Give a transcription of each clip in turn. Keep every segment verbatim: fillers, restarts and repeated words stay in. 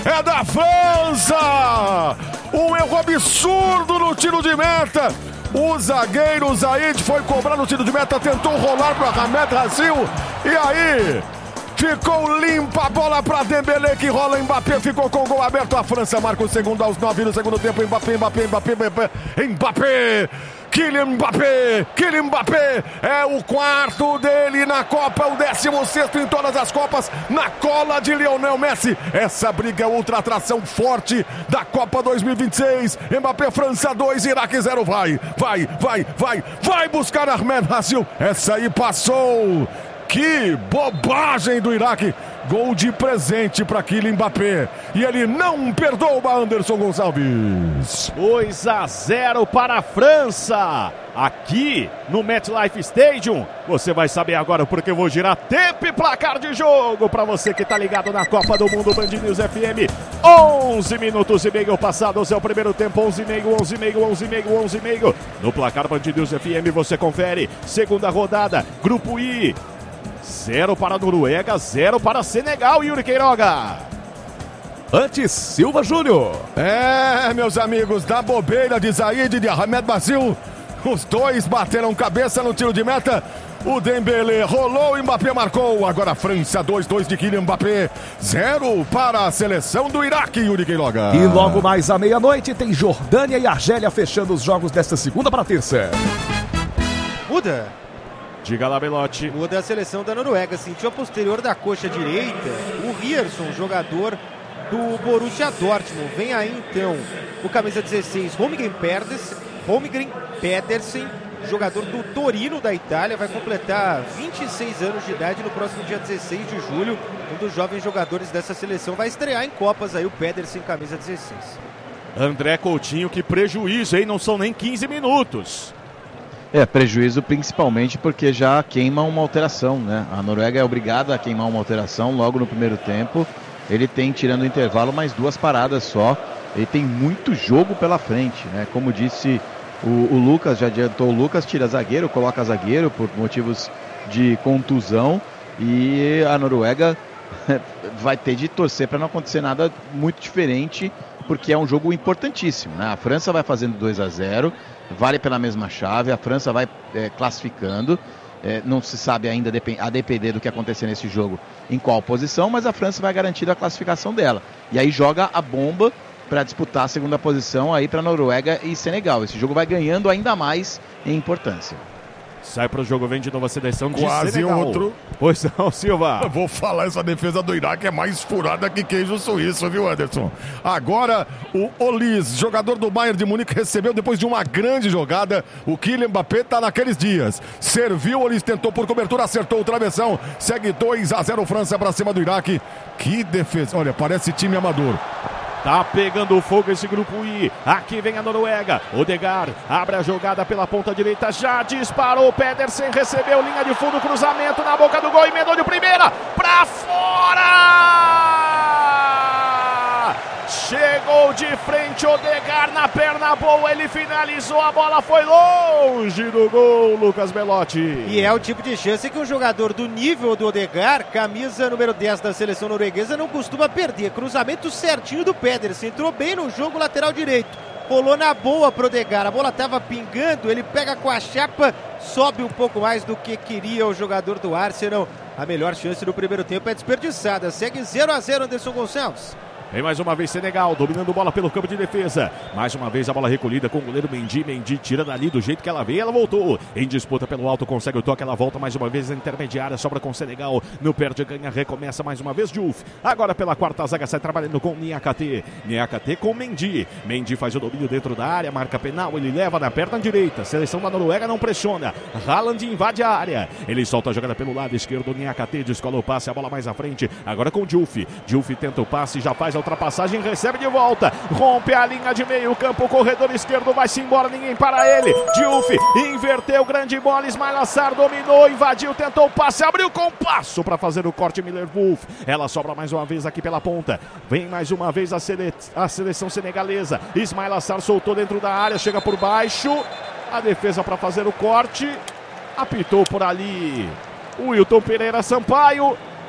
é da França! Um erro absurdo no tiro de meta. O zagueiro Zaid foi cobrar no tiro de meta, tentou rolar para Ahmed Hassil. E aí, ficou limpa a bola para Dembélé, que rola. Mbappé ficou com o gol aberto. A França marca o segundo aos nove do segundo tempo. Mbappé, Mbappé, Mbappé, Mbappé, Mbappé. Kylian Mbappé, Kylian Mbappé é o quarto dele na Copa, o décimo sexto em todas as Copas, na cola de Lionel Messi. Essa briga é outra atração forte da Copa dois mil e vinte e seis. Mbappé, França dois, Iraque zero. Vai, vai, vai, vai, vai buscar Ahmed Hassil. Essa aí passou. Que bobagem do Iraque. Gol de presente para Kylian Mbappé. E ele não perdoa Anderson Gonçalves. dois a zero para a França. Aqui no MetLife Stadium. Você vai saber agora porque eu vou girar tempo e placar de jogo para você que tá ligado na Copa do Mundo Band News F M. onze minutos e meio passados, é o primeiro tempo. onze e meio, onze e meio, onze e meio, onze e meio. No placar Band News F M você confere. Segunda rodada, Grupo I. Zero para a Noruega, zero para Senegal, Yuri Queiroga. Antes, Silva Júnior. É, meus amigos, da bobeira de Zaid e de Ahmed Hassil, os dois bateram cabeça no tiro de meta. O Dembélé rolou, o Mbappé marcou. Agora a França, dois a dois de Kylian Mbappé. Zero para a seleção do Iraque, Yuri Queiroga. E logo mais à meia-noite tem Jordânia e Argélia fechando os jogos desta segunda para terça. Muda. Diga lá, Belotti. Muda a seleção da Noruega. Sentiu a posterior da coxa direita. O Ryerson, jogador do Borussia Dortmund. Vem aí então o camisa dezesseis, Holmgren Pedersen, Holmgren Pedersen, jogador do Torino da Itália. Vai completar vinte e seis anos de idade no próximo dia dezesseis de julho. Um dos jovens jogadores dessa seleção vai estrear em Copas aí o Pedersen, camisa dezesseis. André Coutinho, que prejuízo, hein? Não são nem quinze minutos. É, prejuízo principalmente porque já queima uma alteração, né? A Noruega é obrigada a queimar uma alteração logo no primeiro tempo. Ele tem, tirando o intervalo, mais duas paradas só. Ele tem muito jogo pela frente, né? Como disse o, o Lucas, já adiantou, o Lucas tira zagueiro, coloca zagueiro por motivos de contusão. E a Noruega vai ter de torcer para não acontecer nada muito diferente, porque é um jogo importantíssimo, né? A França vai fazendo dois a zero, vale pela mesma chave, a França vai é, classificando, é, não se sabe ainda, a depender do que acontecer nesse jogo, em qual posição, mas a França vai garantir a classificação dela. E aí joga a bomba para disputar a segunda posição aí para Noruega e Senegal. Esse jogo vai ganhando ainda mais em importância. Sai pro jogo, vem de novo a seleção de Quase Senegal. outro. Pois não, Silva. Eu vou falar, essa defesa do Iraque é mais furada que queijo suíço, viu, Anderson? Agora, o Olis, jogador do Bayern de Munique, recebeu depois de uma grande jogada. O Kylian Mbappé tá naqueles dias. Serviu, o Olis tentou por cobertura, acertou o travessão. Segue dois a zero França pra cima do Iraque. Que defesa. Olha, parece time amador. Tá pegando fogo esse grupo I. Aqui vem a Noruega. Odegaard abre a jogada pela ponta direita. Já disparou. Pedersen recebeu linha de fundo. Cruzamento na boca do gol. Emendou de primeira. Pra fora! Chegou de frente. Odegaard na perna boa. Ele finalizou. A bola foi longe do gol. Lucas Belotti. E é o tipo de chance que um jogador do nível do Odegaard, camisa número dez da seleção norueguesa, não costuma perder. Cruzamento certinho do Pedersen. Entrou bem no jogo, lateral direito. Rolou na boa pro Odegaard. A bola estava pingando. Ele pega com a chapa. Sobe um pouco mais do que queria o jogador do Arsenal. A melhor chance do primeiro tempo é desperdiçada. Segue zero a zero Anderson Gonçalves. Vem mais uma vez Senegal, dominando bola pelo campo de defesa. Mais uma vez a bola recolhida com o goleiro Mendy. Mendy tira dali do jeito que ela veio, ela voltou. Em disputa pelo alto, consegue o toque, ela volta mais uma vez na intermediária, sobra com Senegal. No perde, ganha, recomeça mais uma vez Diouf. Agora pela quarta zaga, sai trabalhando com Niakate. Niakate com Mendy. Mendy faz o domínio dentro da área, marca penal, ele leva na perna direita. Seleção da Noruega não pressiona. Haaland invade a área. Ele solta a jogada pelo lado esquerdo, Niakate descola o passe, a bola mais à frente. Agora com Diouf. Diouf tenta o passe, já faz a ultrapassagem, recebe de volta, rompe a linha de meio campo, o corredor esquerdo vai-se embora, ninguém para ele. Diouf inverteu, grande bola, Ismail Assar dominou, invadiu, tentou o passe, abriu com passo para fazer o corte. Miller Wolf, ela sobra mais uma vez aqui pela ponta, vem mais uma vez a, sele... a seleção senegalesa. Ismail Assar soltou dentro da área, chega por baixo, a defesa para fazer o corte, apitou por ali o Wilton Pereira Sampaio.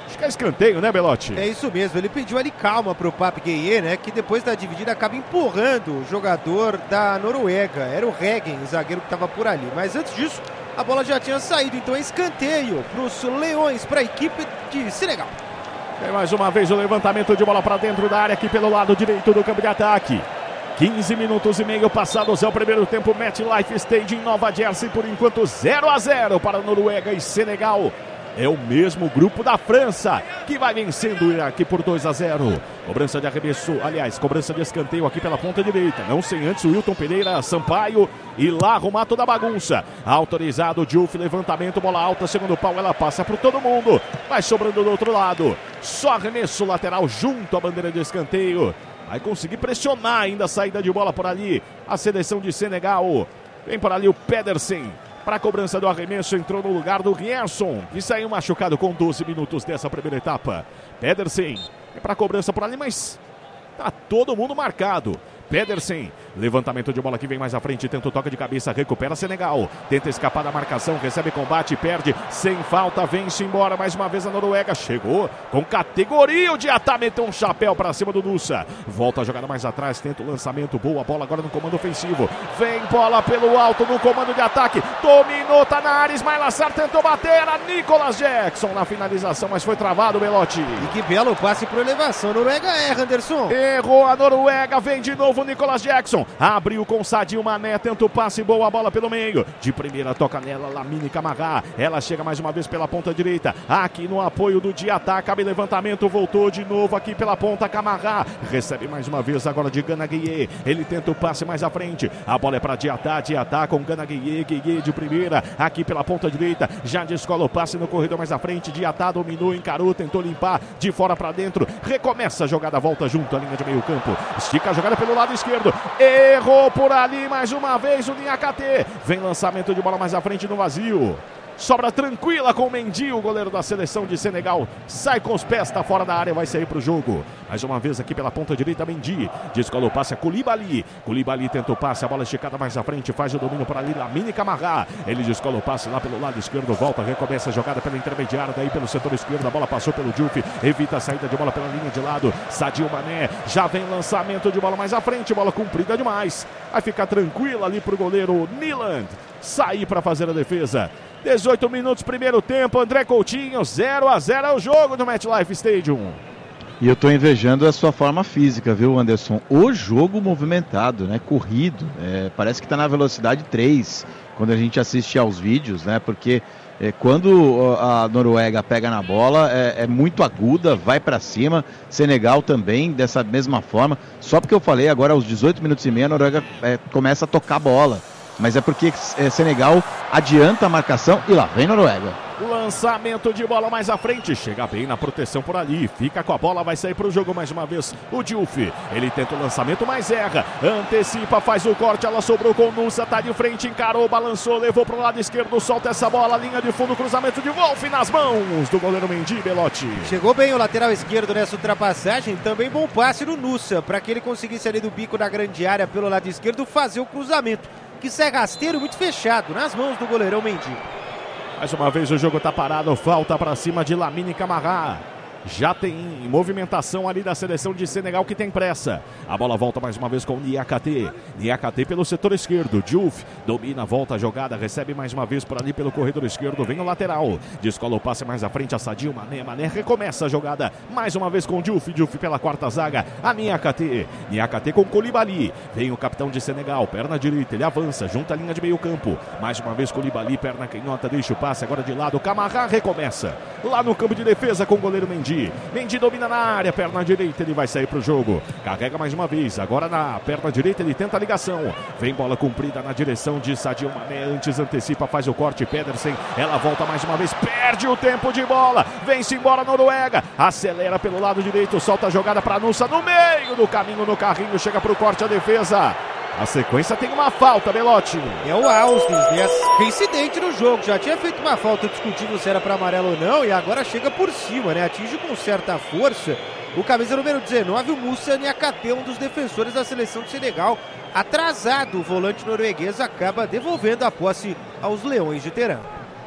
Acho que é escanteio, né, Belotti? É isso mesmo, ele pediu ali calma pro Pape Gueye, né, que depois da dividida acaba empurrando o jogador da Noruega. Era o Regen, o zagueiro que estava por ali. Mas antes disso, a bola já tinha saído, então é escanteio pros Leões, para a equipe de Senegal. Tem mais uma vez o levantamento de bola para dentro da área aqui pelo lado direito do campo de ataque. quinze minutos e meio passados é o primeiro tempo. MetLife Stadium em Nova Jersey, por enquanto zero a zero para Noruega e Senegal. É o mesmo grupo da França, que vai vencendo aqui por dois a zero. Cobrança de arremesso, aliás, cobrança de escanteio aqui pela ponta direita. Não sem antes o Wilton Pereira Sampaio ir lá arrumar toda a bagunça. Autorizado o Diouf, levantamento, bola alta, segundo pau, ela passa por todo mundo. Vai sobrando do outro lado. Só arremesso lateral junto à bandeira de escanteio. Vai conseguir pressionar ainda a saída de bola por ali. A seleção de Senegal. Vem por ali o Pedersen. Para a cobrança do arremesso, entrou no lugar do Rierson, que saiu machucado com doze minutos dessa primeira etapa. Pedersen é para a cobrança por ali, mas tá todo mundo marcado. Pedersen, levantamento de bola que vem mais à frente, tenta o toque de cabeça, recupera Senegal, tenta escapar da marcação, recebe combate, perde, sem falta, vence embora, mais uma vez a Noruega, chegou com categoria, o Diatá meteu um chapéu para cima do Nusa, volta a jogada mais atrás, tenta o lançamento, boa bola agora no comando ofensivo, vem bola pelo alto no comando de ataque, dominou, tá na área, Ismail Assar tentou bater, a Nicolas Jackson na finalização, mas foi travado, Belotti. E que belo passe por elevação, a Noruega erra, Anderson. Errou a Noruega, vem de novo o Nicolas Jackson, abriu com Sadio Mané, tenta o passe, boa bola pelo meio, de primeira toca nela, Lamine Camara, ela chega mais uma vez pela ponta direita, aqui no apoio do Diatá, cabe levantamento, voltou de novo aqui pela ponta, Camara, recebe mais uma vez agora de Gana Gueye, ele tenta o passe mais à frente, a bola é para Diatá, Diatá com Gana Gueye, Gueye de primeira, aqui pela ponta direita, já descola o passe no corredor mais à frente, Diatá dominou, encarou, tentou limpar, de fora para dentro, recomeça a jogada, volta junto à linha de meio campo, estica a jogada pelo lado esquerdo, errou por ali mais uma vez o Niakate, vem lançamento de bola mais à frente no vazio, sobra tranquila com o Mendy, o goleiro da seleção de Senegal, sai com os pés, tá fora da área, vai sair pro jogo, mais uma vez aqui pela ponta direita, Mendy, descola o passe a Koulibaly, Koulibaly tenta o passe, a bola esticada mais à frente, faz o domínio por ali, Lamine Camara, ele descola o passe lá pelo lado esquerdo, volta, recomeça a jogada pela intermediária, daí pelo setor esquerdo, a bola passou pelo Diouf, evita a saída de bola pela linha de lado, Sadio Mané, já vem lançamento de bola mais à frente, bola comprida demais, vai ficar tranquila ali pro goleiro Niland, sair para fazer a defesa. dezoito minutos, primeiro tempo, André Coutinho, zero a zero é o jogo do MetLife Stadium. E eu tô invejando a sua forma física, viu, Anderson? O jogo movimentado, né? Corrido. É, parece que tá na velocidade três, quando a gente assiste aos vídeos, né? Porque é, quando a Noruega pega na bola, é, é muito aguda, vai para cima. Senegal também, dessa mesma forma. Só porque eu falei agora, aos dezoito minutos e meio, a Noruega é, começa a tocar a bola. Mas é porque é, Senegal adianta a marcação e lá vem Noruega. Lançamento de bola mais à frente, chega bem na proteção por ali, fica com a bola, vai sair para o jogo mais uma vez o Diouf, ele tenta o lançamento, mas erra, antecipa, faz o corte, ela sobrou com o Nusa, tá de frente, encarou, balançou, levou para o lado esquerdo, solta essa bola, linha de fundo, cruzamento de Wolf nas mãos do goleiro Mendy, Belotti. Chegou bem o lateral esquerdo nessa ultrapassagem, também bom passe no Nusa, para que ele conseguisse ali do bico da grande área pelo lado esquerdo fazer o cruzamento, que sai rasteiro muito fechado nas mãos do goleirão Mendy. Mais uma vez o jogo está parado, falta para cima de Lamine Camara. Já tem movimentação ali da seleção de Senegal que tem pressa. A bola volta mais uma vez com o Niakate. Niakate pelo setor esquerdo. Diouf domina, volta a jogada, recebe mais uma vez por ali pelo corredor esquerdo. Vem o lateral. Descola o passe mais à frente a Sadio Mané. Mané recomeça a jogada mais uma vez com o Diouf. Diouf pela quarta zaga. A Niakate. Niakate com Koulibaly. Vem o capitão de Senegal. Perna direita. Ele avança junto à linha de meio campo. Mais uma vez Koulibaly. Perna canhota. Deixa o passe agora de lado. Camara recomeça. Lá no campo de defesa com o goleiro Mendy. Mendy domina na área, perna direita, ele vai sair pro jogo, carrega mais uma vez, agora na perna direita ele tenta a ligação, vem bola comprida na direção de Sadio Mané, antes antecipa, faz o corte, Pedersen, ela volta mais uma vez, perde o tempo de bola, vem-se embora Noruega, acelera pelo lado direito, solta a jogada para Nusa, no meio do caminho, no carrinho, chega pro corte a defesa. A sequência tem uma falta, Belotti. É o Austin, né? Incidente no jogo. Já tinha feito uma falta discutindo se era para amarelo ou não e agora chega por cima, né? Atinge com certa força o camisa número dezenove, o Moussa Niakate, um dos defensores da seleção de Senegal. Atrasado, o volante norueguês acaba devolvendo a posse aos Leões de Teherã.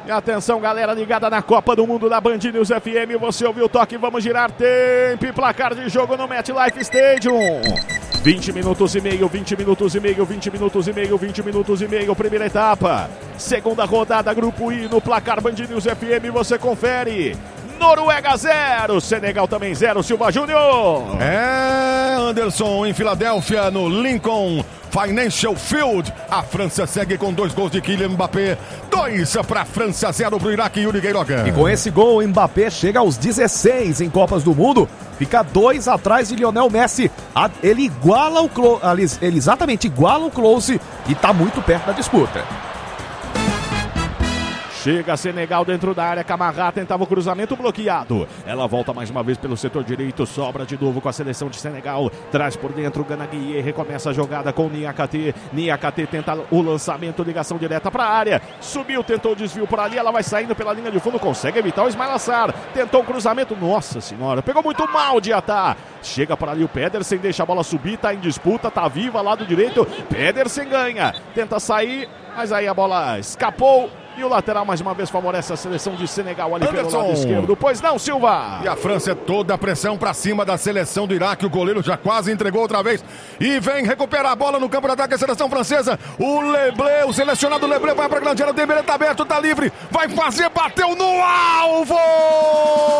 E atenção, galera ligada na Copa do Mundo da Band News F M. Você ouviu o toque, vamos girar tempo e placar de jogo no MetLife Stadium. vinte minutos e meio, vinte minutos e meio, vinte minutos e meio, vinte minutos e meio, primeira etapa. Segunda rodada, Grupo I, no placar Band News F M, você confere. Noruega zero, Senegal também zero, Silva Júnior. É, Anderson, em Filadélfia, no Lincoln Financial Field. A França segue com dois gols de Kylian Mbappé. Dois para a França, zero para o Iraque e Yuri Gueiroga. E com esse gol, o Mbappé chega aos dezesseis em Copas do Mundo. Fica dois atrás de Lionel Messi. Ele iguala o Klose, ele exatamente iguala o Klose e está muito perto da disputa. Chega Senegal dentro da área, Camará tentava o cruzamento bloqueado. Ela volta mais uma vez pelo setor direito, sobra de novo com a seleção de Senegal. Traz por dentro, Gana Guiê, recomeça a jogada com Niakate. Niakate tenta o lançamento, ligação direta para a área. Subiu, tentou o desvio por ali, ela vai saindo pela linha de fundo, consegue evitar o Ismail Assar. Tentou o cruzamento, nossa senhora, pegou muito mal de Atá. Chega por ali o Pedersen, deixa a bola subir, tá em disputa, tá viva, lado direito. Pedersen ganha, tenta sair, mas aí a bola escapou. E o lateral mais uma vez favorece a seleção de Senegal ali Anderson. pelo lado esquerdo. Pois não, Silva? E a França é toda a pressão pra cima da seleção do Iraque. O goleiro já quase entregou outra vez. E vem recuperar a bola no campo de ataque a seleção francesa. O Leblé, o selecionado Leblé vai pra grande área. O Dembélé tá aberto, tá livre. Vai fazer, bateu no alvo!